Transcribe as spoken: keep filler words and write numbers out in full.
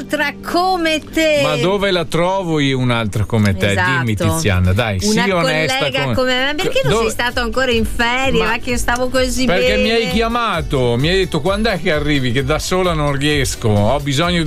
un'altra come te. Ma dove la trovo io un'altra come te? Esatto. Dimmi, Tiziana, dai, una sii onesta collega come, come me. Perché non dove... sei stato ancora in ferie? Ma, ma che io stavo così perché bene. mi hai chiamato, mi hai detto quando è che arrivi, che da sola non riesco, ho bisogno